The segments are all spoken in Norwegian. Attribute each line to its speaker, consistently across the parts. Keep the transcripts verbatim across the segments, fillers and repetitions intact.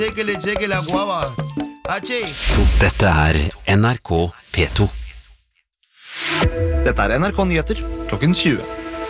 Speaker 1: Jiggly, jiggly, guava. Hachi.
Speaker 2: Dette er N R K P to.
Speaker 3: Dette er N R K Nyheter, klokken tjue.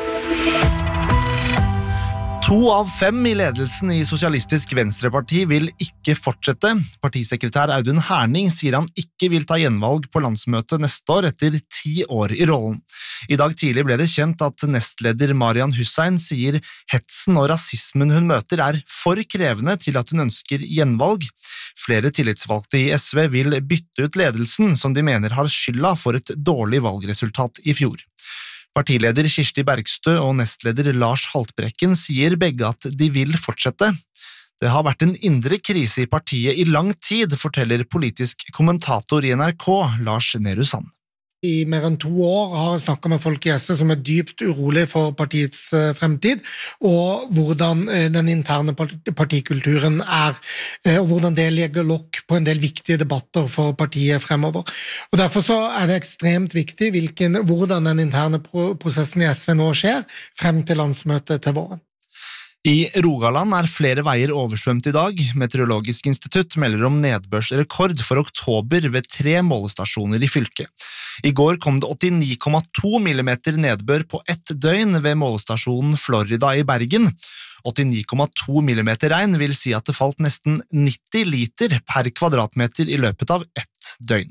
Speaker 3: To av fem i ledelsen i Sosialistisk Venstreparti vil ikke fortsette. Partisekretær Audun Herning sier han ikke vil ta gjenvalg på landsmøtet neste år etter ti år i rollen. I dag tidlig ble det kjent at nestleder Marian Hussein sier hetsen og rasismen hun møter er for krevende til at hun ønsker gjenvalg. Flere tillitsvalgte i S V vil bytte ut ledelsen som de mener har skylda for et dårlig valgresultat i fjor. Partileder Kirsti Bergstø og nestleder Lars Haltbrekken sier begge at de vil fortsette. Det har vært en indre krise i partiet i lang tid, forteller politisk kommentator i N R K, Lars Nehru Sand.
Speaker 4: I mer enn to år har jeg snakket med folk i S V som er dypt urolig for partiets fremtid, og hvordan den interne partikulturen er, og hvordan det legger lokk på en del viktige debatter for partiet fremover. Og derfor så er det ekstremt viktig hvilken, hvordan den interne prosessen i S V nå skjer, frem til landsmøtet til våren.
Speaker 3: I Rogaland er flere veier oversvømt i dag. Meteorologisk institutt melder om nedbørsrekord for oktober ved tre målestasjoner i fylket. I går kom det åttini komma to millimeter nedbør på ett døgn ved målestasjonen Florida i Bergen. åttini komma to millimeter regn vil si at det falt nesten nitti liter per kvadratmeter i løpet av ett døgn.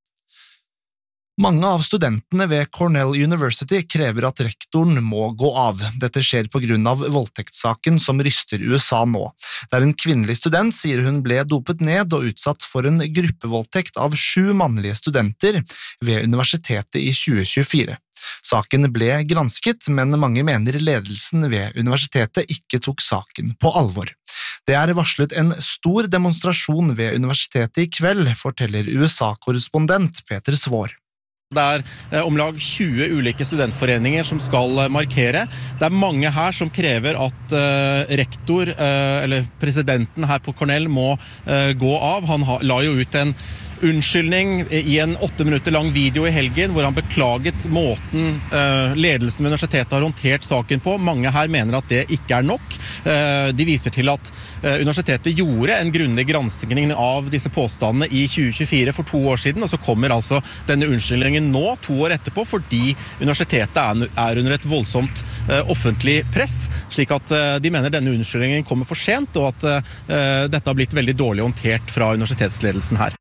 Speaker 3: Mange av studentene ved Cornell University krever at rektoren må gå av. Dette skjer på grunn av voldtektssaken som ryster U S A nå. Der en kvinnelig student sier hun ble dopet ned og utsatt for en gruppevoldtekt av sju mannlige studenter ved universitetet i tjue tjuefire. Saken ble gransket, men mange mener ledelsen ved universitetet ikke tok saken på alvor. Det er varslet en stor demonstrasjon ved universitetet i kveld, forteller U S A-korrespondent Peter Svår.
Speaker 5: Det er eh, om lag tjue ulike studentforeninger som skal eh, markere. Det er mange her som krever at eh, rektor, eh, eller presidenten her på Cornell, må eh, gå av. Han ha, la jo ut en unnskyldning i en åtte minutter lang video i helgen, hvor han beklaget måten eh, ledelsen ved universitetet har håndtert saken på. Mange her mener at det ikke er nok. Eh, de viser til at eh, universitetet gjorde en grundig granskning av disse påstandene i tjue tjuefire for to år siden, og så kommer altså denne unnskyldningen nå, to år etterpå, fordi universitetet er, er under et voldsomt eh, offentlig press, slik at eh, de mener denne unnskyldningen kommer for sent, og at eh, dette har blitt veldig dårlig håndtert fra universitetsledelsen her.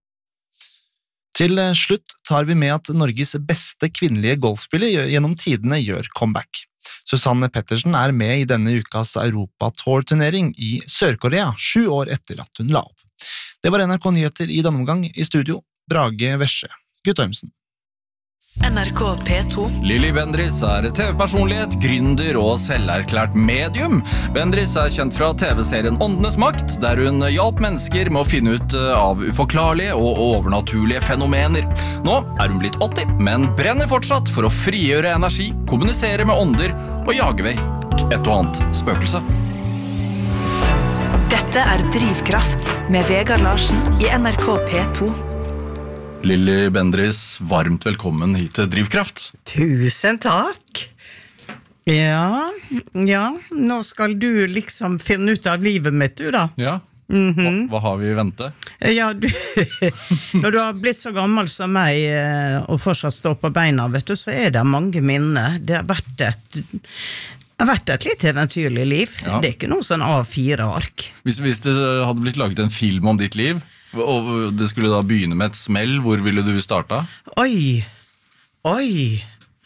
Speaker 3: Til slutt tar vi med at Norges beste kvinnelige golfspiller gjennom tidene gjør comeback. Susanne Pettersen er med i denne ukas Europa-tour-turnering i Sør-Korea, sju år etter at hun la opp. Det var N R K Nyheter i denne omgang. I studio, Brage Vesje, Guttormsen.
Speaker 6: N R K P to.
Speaker 7: Lili Bendriss er T V-personlighet, gründer og selverklært medium. Bendriss er kjent fra T V-serien Åndenes makt, der hun hjalp mennesker med å finne ut av uforklarlige og overnaturlige fenomener. Nå er hun blitt åtti, men brenner fortsatt for å frigjøre energi, kommunisere med ånder og jage vekk et og annet spøkelse.
Speaker 6: Dette er Drivkraft med Vegard Larsen i N R K P to.
Speaker 7: Lili Bendriss, varmt velkommen hit til Drivkraft.
Speaker 8: Tusen takk. Ja, ja, nå skal du liksom finne ut av livet mitt, du da.
Speaker 7: Ja,
Speaker 8: mm-hmm.
Speaker 7: hva, hva har vi i vente?
Speaker 8: Ja, du, når du har blitt så gammel som meg og fortsatt står på beina, vet du, så er det mange minner. Det har vært et... Det har vært et litt eventyrlig liv. Ja. Det er ikke noe sånn A fire ark.
Speaker 7: Hvis, hvis det hadde blitt laget en film om ditt liv, og det skulle da begynne med et smell, hvor ville du starta?
Speaker 8: Oi, oi.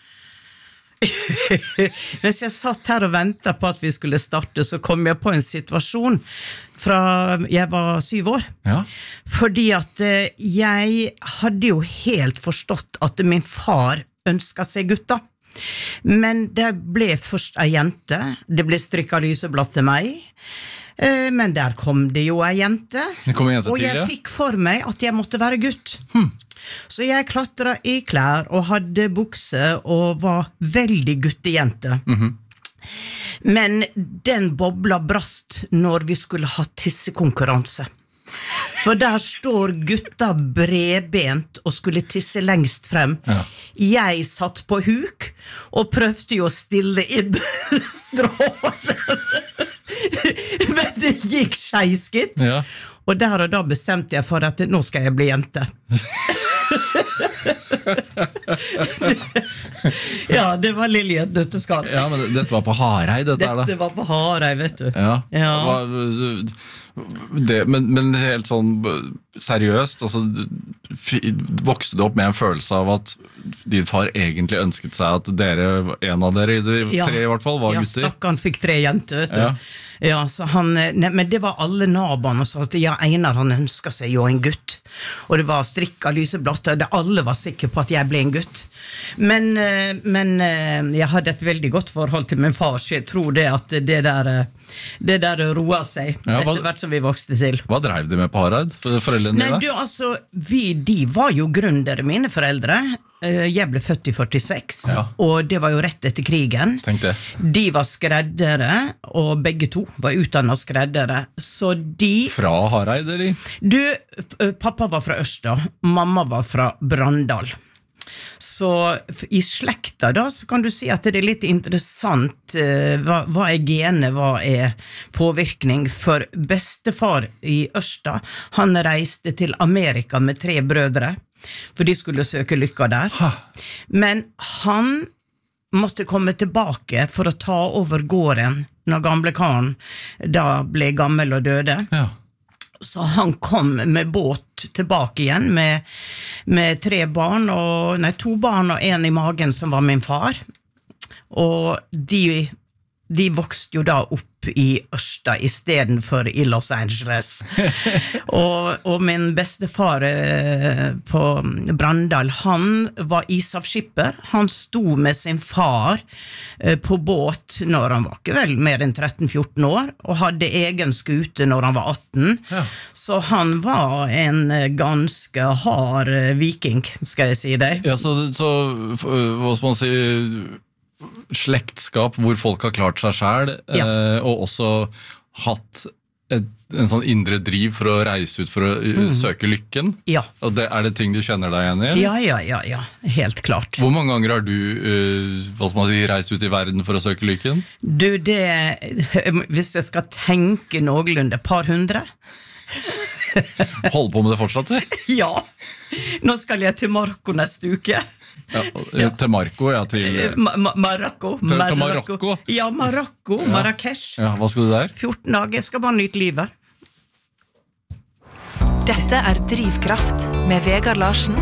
Speaker 8: Mens jeg satt her og ventet på at vi skulle starte, så kom jeg på en situasjon fra jeg var syv år.
Speaker 7: Ja.
Speaker 8: Fordi at jeg hadde jo helt forstått at min far ønsket seg gutta. Men det ble først ei jente, det ble strikket lyseblad til meg, men der kom det jo ei jente,
Speaker 7: kom en jente
Speaker 8: og
Speaker 7: til,
Speaker 8: jeg
Speaker 7: ja.
Speaker 8: fikk for meg at jeg måtte være gutt.
Speaker 7: Hm.
Speaker 8: Så jeg klatret i klær og hadde bukse og var veldig guttejente.
Speaker 7: Mm-hmm.
Speaker 8: Men den bobla brast når vi skulle ha tissekonkurranse. For der står gutta bredbent og skulle tisse lengst frem.
Speaker 7: Ja.
Speaker 8: Jeg satt på huk og prøvde jo å stille inn strålen. Men det gikk skeiskitt.
Speaker 7: Ja.
Speaker 8: Og der og da bestemte jeg for at nå skal jeg bli jente. Ja, det var Lilje Nøtteskall.
Speaker 7: Ja, men dette var på Harei, dette,
Speaker 8: dette
Speaker 7: er da.
Speaker 8: Dette var på Harei, vet du.
Speaker 7: Ja.
Speaker 8: Ja.
Speaker 7: Hva, det, men, men helt sånn seriøst, altså, vokste du opp med en følelse av at din far egentlig ønsket seg at dere, en av dere, de
Speaker 8: ja.
Speaker 7: tre i hvert fall, var
Speaker 8: ja,
Speaker 7: gutter?
Speaker 8: Ja, stakkaren fikk tre jenter, vet du.
Speaker 7: Ja.
Speaker 8: Ja, så han, ne, men det var alle naboene som sa at ja, Einar han ønsket seg jo en gutt. Og det var strikka lyseblått, og alle var sikre på at jeg ble en gutt. Men, men jeg hadde et veldig godt forhold til min far, så jeg tror det at det der, det der roet seg
Speaker 7: ja, hva,
Speaker 8: etter hvert som vi vokste til.
Speaker 7: Hva drev de med på Hareid? Foreldrene
Speaker 8: Nei, du, altså, vi, de var jo gründere, mine foreldre. Jeg ble født i førtiseks, ja. Og det var jo rett etter krigen.
Speaker 7: Tenk det.
Speaker 8: De var skreddere, og begge to var utdannet skreddere. Så de...
Speaker 7: Fra Hareid, eller? Du,
Speaker 8: pappa var fra Ørsta, mamma var fra Brandal. Så i slekta da, så kan du si at det er litt interessant uh, hva, hva er gene, hva er påvirkning, for bestefar i Ørsta, han reiste til Amerika med tre brødre, for de skulle søke lykka der. Ha. Men han måtte komme tilbake for å ta over gården når gamle karen da ble gammel og døde. Ja. Så han kom med båt tilbake igjen med, med tre barn, og, nei, to barn og en i magen som var min far. Og de, de vokste jo da opp i Ørsta i stedet for i Los Angeles. og, og min bestefar eh, på Brandal, han var ishavsskipper. Han sto med sin far eh, på båt når han var ikke vel mer enn tretten fjorten år, og hadde egen skute når han var atten. Ja. Så han var en ganske hard viking, skal jeg si deg.
Speaker 7: Ja, så, så hva skal man si... slektskap hvor folk har klart seg selv, ja. eh, og også hatt et, en sånn indre driv for å reise ut for å mm. søke lykken. Ja. Og det, er det ting du kjenner deg igjen i?
Speaker 8: Ja, ja, ja, ja, helt klart.
Speaker 7: Hvor mange ganger har du uh, hva skal man si, reist ut i verden for å søke lykken?
Speaker 8: Du, det, hvis jeg skal tenke noenlunde, par hundre.
Speaker 7: Hold på med det fortsatt?
Speaker 8: Ja, nå skal jeg til Marokko neste uke.
Speaker 7: Ja, ja. Til Marokko, ja, til...
Speaker 8: Ma Ma Marokko.
Speaker 7: Til, til Marokko?
Speaker 8: Ja, Marokko, ja. Marrakesh.
Speaker 7: Ja, hva skal du der?
Speaker 8: fjorten dager, jeg skal bare nyte livet.
Speaker 6: Dette er Drivkraft med Vegard Larsen